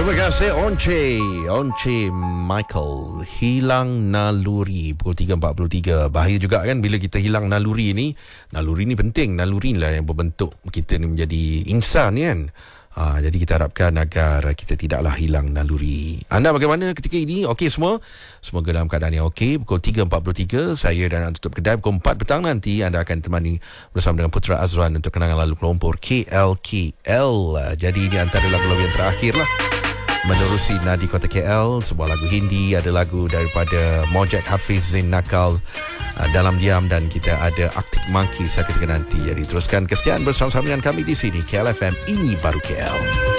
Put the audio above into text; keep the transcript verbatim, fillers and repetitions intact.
Terima kasih Once Once Michael. Hilang naluri. Pukul tiga empat puluh tiga. Bahaya juga kan bila kita hilang naluri ni. Naluri ni penting. Naluri lah yang berbentuk kita ni menjadi insan kan. Ha, jadi kita harapkan agar kita tidaklah hilang naluri. Anda bagaimana ketika ini? Okey semua? Semoga dalam keadaan yang okey. Pukul tiga empat puluh tiga saya dan nak tutup kedai. Pukul empat petang nanti anda akan temani bersama dengan Putra Azwan untuk kenangan lalu kelompok K L K L. Jadi ini antara lagu-lagu yang terakhir lah menerusi nadi kota K L. Sebuah lagu Hindi, ada lagu daripada Mojak Hafiz Zain Nakal, uh, Dalam Diam, dan kita ada Arctic Monkey ketika nanti. Jadi teruskan kesetiaan bersama-sama dengan kami di sini K L F M. Ini baru K L.